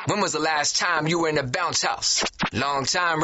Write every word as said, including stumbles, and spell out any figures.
When was the last time you were in a bounce house? Long time, right?